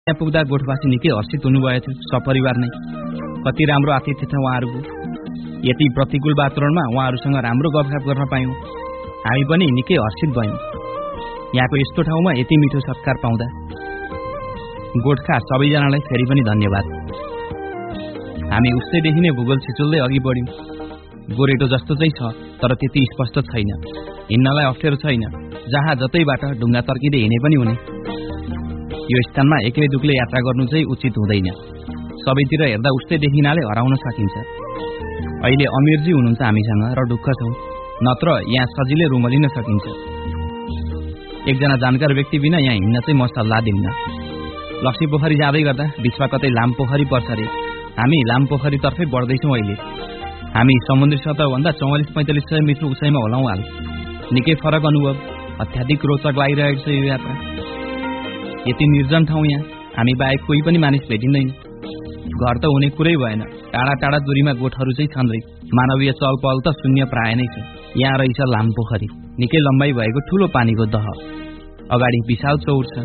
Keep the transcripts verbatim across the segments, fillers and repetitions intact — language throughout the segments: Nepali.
त्यहाँ पुग्दा गोठवासी निकै हर्षित हुनुभएको थियो, सपरिवार नै। कति राम्रो आतिथ्य छ उहाँहरूको। यति प्रतिकूल वातावरणमा उहाँहरूसँग राम्रो गफगाफ गर्न पायौँ। हामी पनि निकै हर्षित भयौँ यहाँको यस्तो ठाउँमा यति मिठो सत्कार पाउँदा। गोठका सबैजनालाई फेरि पनि धन्यवाद। हामी उस्तैदेखि नै भूगोल छिचुल्दै अघि बढ्यौँ। गोरेटो जस्तो चाहिँ छ, तर त्यति स्पष्ट छैन। हिँड्नलाई अप्ठ्यारो छैन। जहाँ जतैबाट ढुङ्गा तर्किँदै हिँडे पनि हुने। यो स्थानमा एक्लै दुक्लै यात्रा गर्नु चाहिँ उचित हुँदैन। सबैतिर हेर्दा उस्तै देखिनाले हराउन सकिन्छ। अहिले अमीरजी हुनुहुन्छ हामीसँग र ढुक्क छौँ, नत्र यहाँ सजिलै रुमलिन सकिन्छ। एकजना जानकार व्यक्ति बिना यहाँ हिँड्न चाहिँ म सल्लाह दिन्न। लक्ष्मी पोखरी जाँदै गर्दा बिचमा कतै लाम पोखरी पर्छ रे। हामी लाम पोखरी तर्फै बढ्दैछौँ अहिले। हामी समुद्री सतहभन्दा चौवालिस पैँतालिस सय मिटर उचाइमा होलाउँ हाल। निकै फरक अनुभव, अत्याधिक रोचक लागिरहेको छ यो यात्रा। यति निर्जन ठाउँ यहाँ हामी बाहेक कोही पनि मानिस भेटिँदैन। घर त हुने कुरै भएन। टाढा टाढा दूरीमा गोठहरू चाहिँ छन् रे। मानवीय चहल पहल त शून्य प्राय नै छ। यहाँ रहेछ लाम पोखरी, निकै लम्बाइ भएको ठूलो पानीको दह। अगाडि विशाल चौर छ।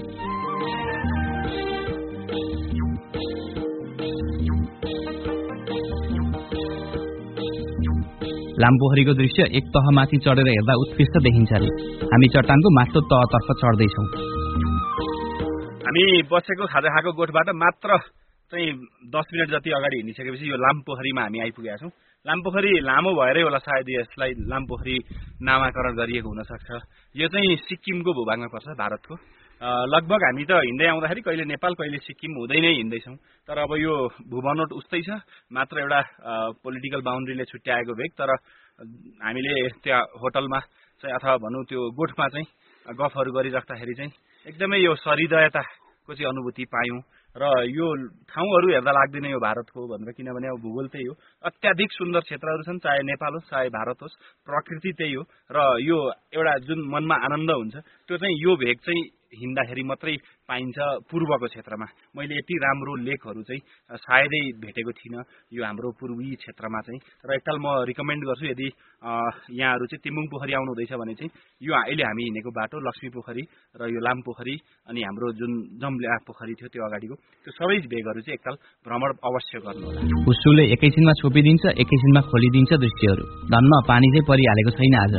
लामपोखरीको दृश्य एक तह माथि चढेर हेर्दा उत्कृष्ट देखिन्छ रे। हामी चट्टानको माथिल्लो तहतर्फ चढ्दैछौँ। हामी बसेको खाजा खाएको गोठबाट मात्र चाहिँ दस मिनट जति अगाडि हिँडिसकेपछि यो लामपोखरीमा हामी आइपुगेका छौँ। लामपोखरी लामो भएरै होला सायद यसलाई लामपोखरी नामाकरण गरिएको हुनसक्छ। यो चाहिँ सिक्किमको भूभागमा पर्छ, भारतको। लगभग हामी त हिँड्दै आउँदाखेरि कहिले नेपाल कहिले सिक्किम हुँदै नै हिँड्दैछौँ। तर अब यो भूबनोट उस्तै छ, मात्र एउटा पोलिटिकल बााउन्ड्रीले छुट्याएको भेग। तर हामीले त्यहाँ होटलमा चाहिँ अथवा भनौँ त्यो गोठमा चाहिँ गफहरू गरिराख्दाखेरि चाहिँ एकदमै यो सहृदयताको चाहिँ अनुभूति पायौँ। र यो ठाउँहरू हेर्दा लाग्दैन यो भारतको भनेर, किनभने अब भूगोल त्यही हो। अत्याधिक सुन्दर क्षेत्रहरू छन्, चाहे नेपाल होस् चाहे भारत होस्। प्रकृति त्यही हो। र यो एउटा जुन मनमा आनन्द हुन्छ त्यो चाहिँ यो भेग चाहिँ हिँड्दाखेरि मात्रै पाइन्छ पूर्वको क्षेत्रमा। मैले यति राम्रो लेकहरू चाहिँ सायदै भेटेको थिइनँ यो हाम्रो पूर्वी क्षेत्रमा चाहिँ। र एकताल म रिकमेन्ड गर्छु, यदि यहाँहरू चाहिँ तिम्बुङ पोखरी आउनु हुँदैछ भने चाहिँ यो अहिले हामी हिँडेको बाटो लक्ष्मी पोखरी र यो लाम पोखरी अनि हाम्रो जुन जम्ल्या पोखरी थियो त्यो अगाडिको त्यो सबै भेगहरू चाहिँ एकताल भ्रमण अवश्य गर्नु होला। उसुले एकैछिनमा छोपिदिन्छ, एकैछिनमा खोलिदिन्छ दृश्यहरू। धन्न पानी चाहिँ परिहालेको छैन आज।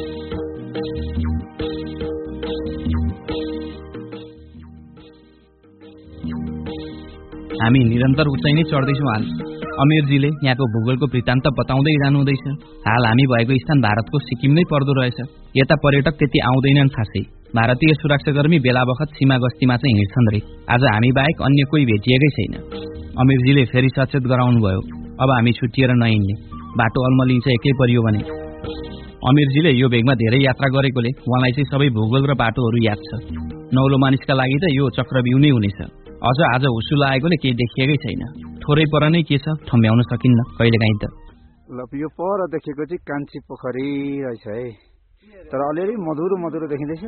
हामी निरन्तर उचाइ नै चढ्दैछौँ हाल। अमीरजीले यहाँको भूगोलको वृत्तान्त बताउँदै जानुहुँदैछ। हाल हामी भएको स्थान भारतको सिक्किम नै पर्दो रहेछ। यता पर्यटक त्यति आउँदैनन् खासै। भारतीय सुरक्षाकर्मी बेला बखत सीमा गस्तीमा चाहिँ हिँड्छन् रे। आज हामी बाहेक अन्य कोही भेटिएकै छैन। अमीरजीले फेरि सचेत गराउनुभयो, अब हामी छुट्टिएर नहिँड्ने। बाटो अल्मलिन्छ एक्लै परियो भने। अमीरजीले यो भेगमा धेरै यात्रा गरेकोले उहाँलाई चाहिँ सबै भूगोल र बाटोहरू याद छ। नौलो मानिसका लागि त यो चक्रव्यूह नै हुनेछ। अझ आज हुसुल आएकोले केही देखिएकै छैन। थोरै पर नै के छ ठम्ब्याउन सकिन्न कहिलेकाहीँ त। ल यो पर देखेको चाहिँ कान्छी पोखरी रहेछ है, तर अलिअलि मधुरो मधुरो देखिँदैछ।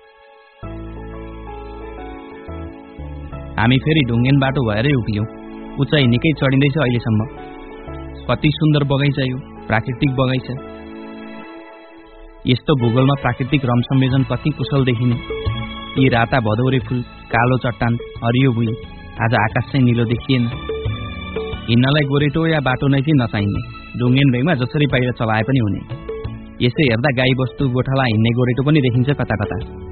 हामी फेरि ढुङ्गेन बाटो भएरै उभियौँ। उचाइ निकै चढिँदैछ अहिलेसम्म। कति सुन्दर बगैँचा यो, प्राकृतिक बगैँचा। यस्तो भूगोलमा प्राकृतिक रम संयोजन कति कुशल देखिने। यी राता भदौरे फूल, कालो चट्टान, हरियो भुइँ। आज आकाश चाहिँ निलो देखिएन। हिँड्नलाई गोरेटो या बाटो नै चाहिँ नचाहिने। ढुङ्गेन भेगमा जसरी बाहिर चलाए पनि हुने। यसै हेर्दा गाई बस्तु गोठाला हिँड्ने गोरेटो पनि देखिन्छ कता कता।